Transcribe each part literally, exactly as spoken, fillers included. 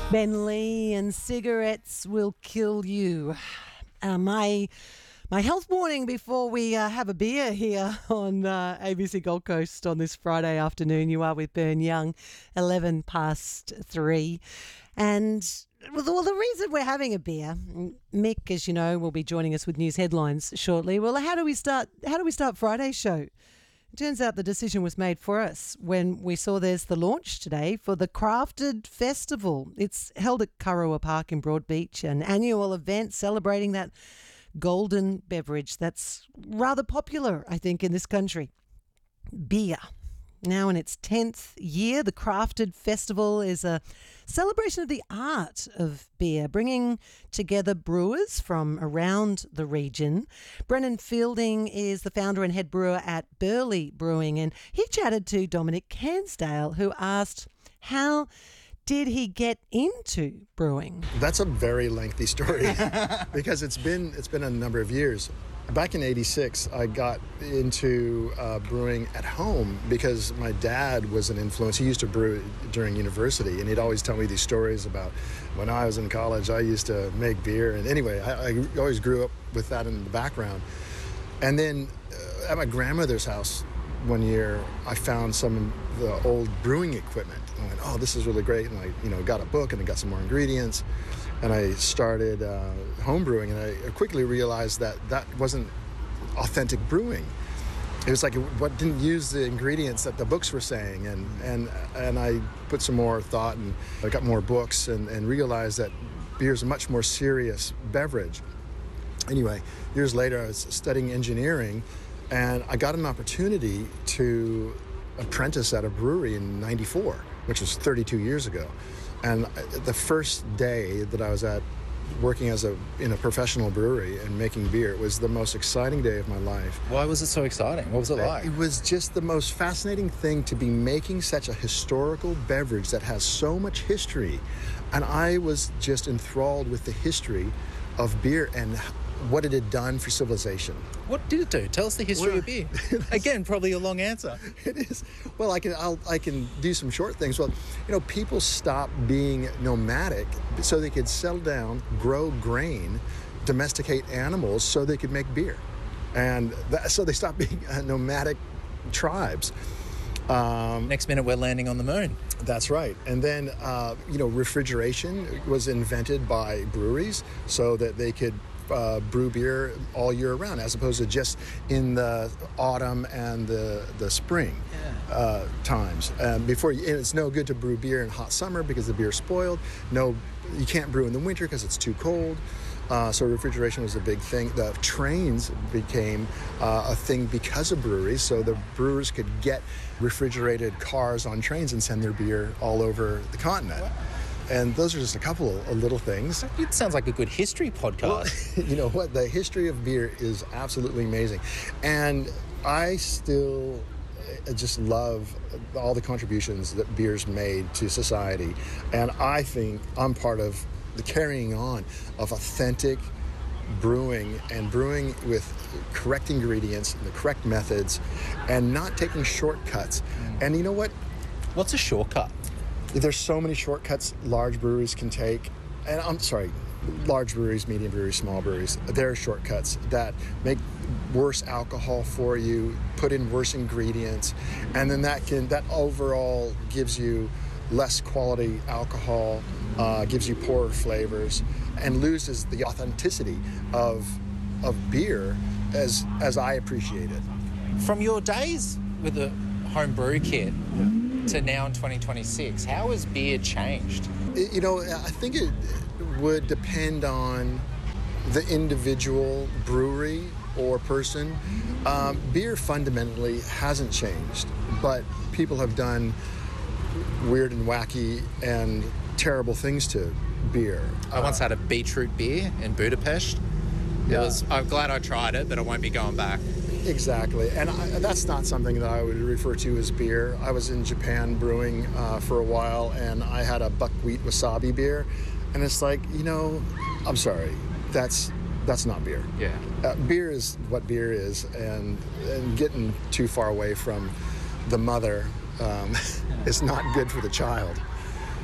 Ben Lee and cigarettes will kill you. Uh, my my health warning before we uh, have a beer here on uh, A B C Gold Coast on this Friday afternoon. You are with Bern Young, eleven past three. And well, the reason we're having a beer, Mick, as you know, will be joining us with news headlines shortly. Well, how do we start? How do we start Friday's show? It turns out the decision was made for us when we saw there's the launch today for the Crafted Festival. It's held at Kurrawa Park in Broadbeach, an annual event celebrating that golden beverage that's rather popular, I think, in this country. Beer. Now in its tenth year, the Crafted Festival is a celebration of the art of beer, bringing together brewers from around the region. Brennan Fielding is the founder and head brewer at Burley Brewing, and he chatted to Dominic Cansdale, who asked how did he get into brewing? That's a very lengthy story because it's been it's been a number of years. Back in eighty-six, I got into uh, brewing at home because my dad was an influence. He used to brew during university, and he'd always tell me these stories about when I was in college, I used to make beer. And anyway, I, I always grew up with that in the background. And then uh, at my grandmother's house one year, I found some of the old brewing equipment. I went, oh, this is really great. And I, you know, got a book and I got some more ingredients. And I started uh, home brewing, and I quickly realized that that wasn't authentic brewing. It was like it what didn't use the ingredients that the books were saying, and and and I put some more thought, and I got more books, and, and realized that beer is a much more serious beverage. Anyway, years later, I was studying engineering, and I got an opportunity to apprentice at a brewery in ninety-four, which was thirty-two years ago. And the first day that I was at working as a in a professional brewery and making beer, it was the most exciting day of my life. Why was it so exciting? What was it like? It was just the most fascinating thing to be making such a historical beverage that has so much history. And I was just enthralled with the history of beer and what it had done for civilization. What did it do? Tell us the history well, of beer. Again, probably a long answer. It is. Well, I can I'll, I can do some short things. Well, you know, people stopped being nomadic so they could settle down, grow grain, domesticate animals so they could make beer. And that, so they stopped being uh, nomadic tribes. Um, Next minute, we're landing on the moon. That's right. And then, uh, you know, refrigeration was invented by breweries so that they could Uh, brew beer all year round, as opposed to just in the autumn and the the spring yeah. uh, times. Um, before you, and it's no good to brew beer in hot summer because the beer's spoiled. No, you can't brew in the winter because it's too cold. Uh, so refrigeration was a big thing. The trains became uh, a thing because of breweries, so the brewers could get refrigerated cars on trains and send their beer all over the continent. Wow. And those are just a couple of little things. It sounds like a good history podcast. Well, you know what? The history of beer is absolutely amazing. And I still just love all the contributions that beer's made to society. And I think I'm part of the carrying on of authentic brewing and brewing with correct ingredients and the correct methods and not taking shortcuts. Mm. And you know what? What's a shortcut? There's so many shortcuts large breweries can take, and I'm sorry, large breweries, medium breweries, small breweries. There are shortcuts that make worse alcohol for you, put in worse ingredients, and then that can that overall gives you less quality alcohol, uh, gives you poorer flavors, and loses the authenticity of of beer as as I appreciate it. From your days with the home brew kit. Yeah. To now in twenty twenty-six, how has beer changed? You know, I think it would depend on the individual brewery or person. Um, beer fundamentally hasn't changed, but people have done weird and wacky and terrible things to beer. I once uh, had a beetroot beer in Budapest. It yeah. was, I'm glad I tried it, but I won't be going back. Exactly, and I, that's not something that I would refer to as beer. I was in Japan brewing uh, for a while, and I had a buckwheat wasabi beer, and it's like, you know, I'm sorry, that's that's not beer. Yeah, uh, beer is what beer is, and and getting too far away from the mother um, is not good for the child.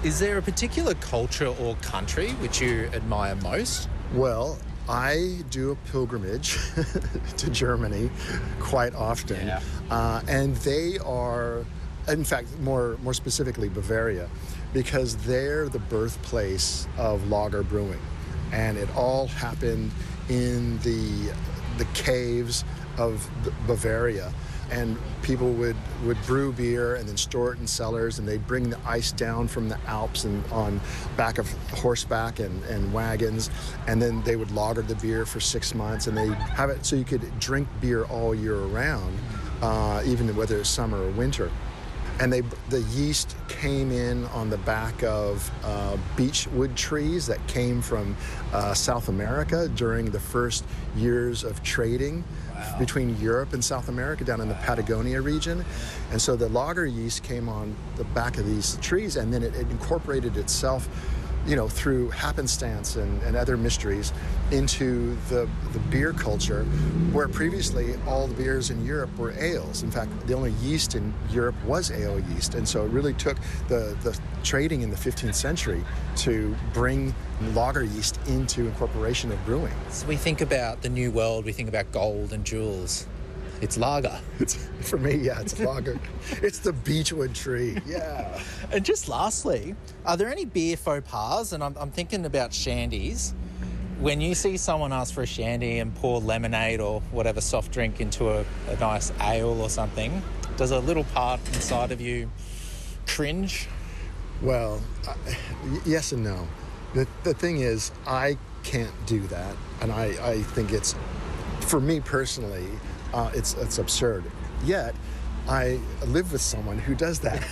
Is there a particular culture or country which you admire most? Well, I do a pilgrimage to Germany quite often. Yeah. Uh, and they are, in fact, more, more specifically Bavaria, because they're the birthplace of lager brewing. And it all happened in the, the caves of Bavaria. And people would, would brew beer and then store it in cellars, and they'd bring the ice down from the Alps and on back of horseback and, and wagons, and then they would lager the beer for six months, and they'd have it so you could drink beer all year round, uh, even whether it's summer or winter. And they, the yeast came in on the back of uh, beechwood trees that came from uh, South America during the first years of trading wow. between Europe and South America down in the Patagonia region. And so the lager yeast came on the back of these trees, and then it, it incorporated itself, you know, through happenstance and, and other mysteries into the, the beer culture, where previously all the beers in Europe were ales. In fact, the only yeast in Europe was ale yeast. And so it really took the, the trading in the fifteenth century to bring lager yeast into incorporation of brewing. So we think about the New World, we think about gold and jewels. It's lager. It's, for me, yeah, it's lager. It's the beechwood tree, yeah. And just lastly, are there any beer faux pas? And I'm, I'm thinking about shandies. When you see someone ask for a shandy and pour lemonade or whatever soft drink into a, a nice ale or something, does a little part inside of you cringe? Well, uh, yes and no. The, the thing is, I can't do that. And I, I think it's, for me personally, Uh, it's it's absurd. Yet, I live with someone who does that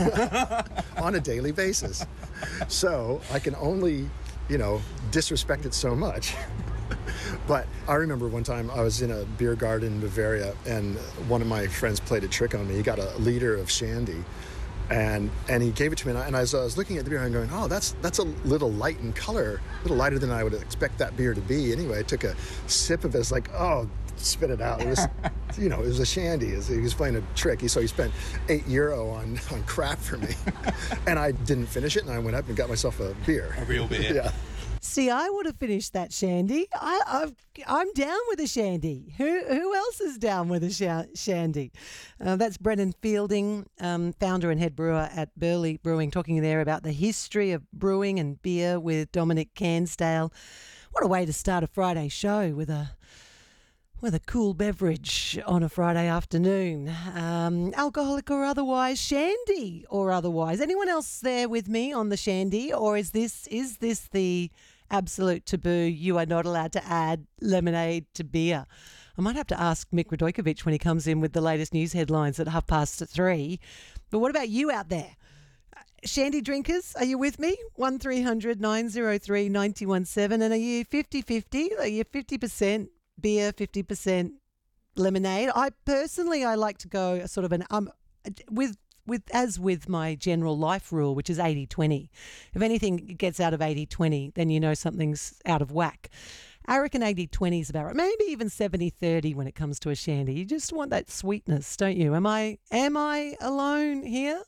on a daily basis. So I can only, you know, disrespect it so much. But I remember one time I was in a beer garden in Bavaria, and one of my friends played a trick on me. He got a liter of shandy, and and he gave it to me. And, I, and as I was looking at the beer, I'm going, oh, that's that's a little light in color, a little lighter than I would expect that beer to be. Anyway, I took a sip of it. It's like, oh, spit it out. It was, you know, it was a shandy. It was, he was playing a trick. So he spent eight euro on, on crap for me. And I didn't finish it, and I went up and got myself a beer. A real beer. Yeah. See, I would have finished that shandy. I, I've, I'm down with a shandy. Who who else is down with a sh- shandy? Uh, that's Brennan Fielding, um, founder and head brewer at Burley Brewing, talking there about the history of brewing and beer with Dominic Cansdale. What a way to start a Friday show with a with a cool beverage on a Friday afternoon, um, alcoholic or otherwise, shandy or otherwise. Anyone else there with me on the shandy, or is this is this the absolute taboo? You are not allowed to add lemonade to beer. I might have to ask Mick Radojkovic when he comes in with the latest news headlines at half past three. But what about you out there? Shandy drinkers, are you with me? one three hundred nine oh three nine one seven. And are you fifty-fifty? Are you fifty percent beer, fifty percent lemonade? I personally, I like to go sort of an, um, with, with, as with my general life rule, which is eighty twenty. If anything gets out of eighty twenty, then you know something's out of whack. I reckon eighty twenty is about right. Maybe even seventy thirty when it comes to a shandy. You just want that sweetness, don't you? Am I, am I alone here?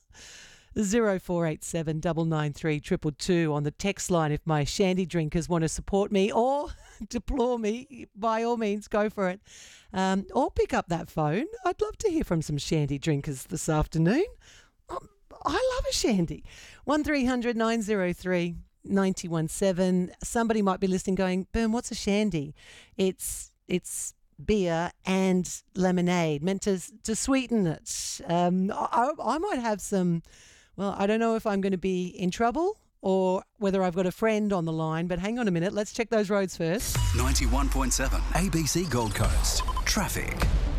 Zero four eight seven nine nine three two two two on the text line if my shandy drinkers want to support me or deplore me. By all means, go for it. Um, or pick up that phone. I'd love to hear from some shandy drinkers this afternoon. Um, I love a shandy. one three hundred nine oh three nine one seven. Somebody might be listening going, Boom, what's a shandy? It's it's beer and lemonade meant to to sweeten it. Um, I, I might have some. Well, I don't know if I'm going to be in trouble or whether I've got a friend on the line, but hang on a minute. Let's check those roads first. ninety-one point seven A B C Gold Coast. Traffic.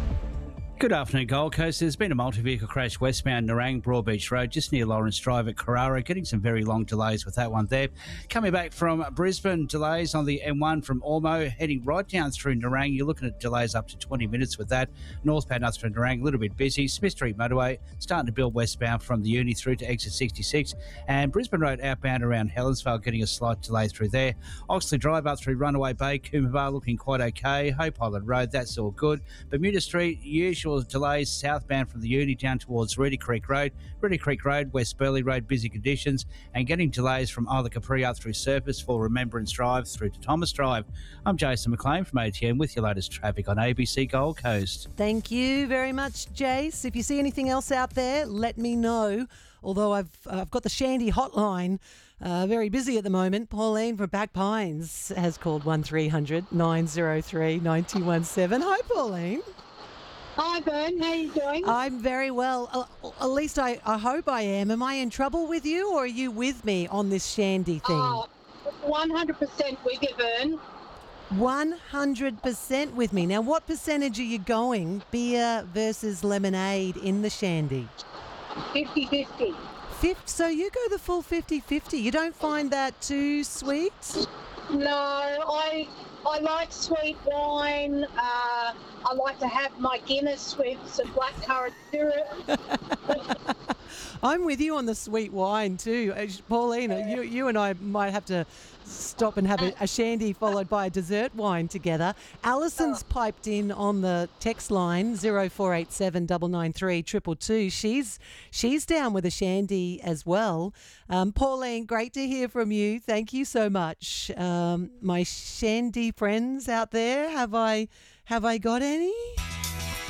Good afternoon, Gold Coast. There's been a multi-vehicle crash westbound Nerang Broadbeach Road, just near Lawrence Drive at Carrara. Getting some very long delays with that one there. Coming back from Brisbane, delays on the M one from Ormo, heading right down through Nerang. You're looking at delays up to twenty minutes with that. Northbound up through Nerang, a little bit busy. Smith Street Motorway starting to build westbound from the Uni through to exit sixty-six. And Brisbane Road outbound around Helensvale, getting a slight delay through there. Oxley Drive up through Runaway Bay, Coomera looking quite okay. Hope Island Road, that's all good. Bermuda Street, usual or delays southbound from the uni down towards Reedy Creek Road. Reedy Creek Road, West Burley Road, busy conditions, and getting delays from either Capri up through Surface for Remembrance Drive through to Thomas Drive. I'm Jason McLean from A T M with your latest traffic on A B C Gold Coast. Thank you very much, Jace. If you see anything else out there, let me know. Although I've uh, I've got the Shandy hotline uh, very busy at the moment. Pauline from Back Pines has called one three hundred nine oh three nine one seven. Hi, Pauline. Hi, Vern. How are you doing? I'm very well. Uh, at least I, I hope I am. Am I in trouble with you, or are you with me on this Shandy thing? Oh, one hundred percent with you, Vern. one hundred percent with me. Now, what percentage are you going, beer versus lemonade in the Shandy? fifty-fifty. Fifth, so you go the full fifty-fifty. You don't find that too sweet? No, I I like sweet wine. Uh, I like to have my Guinness with some blackcurrant syrup. I'm with you on the sweet wine too. Uh, Paulina, you, you and I might have to stop and have a, a shandy followed by a dessert wine together. Alison's piped in on the text line zero four eight seven nine nine three two two two. She's she's down with a shandy as well. Um, Pauline, great to hear from you. Thank you so much. Um, my shandy friends out there, have I have I got any?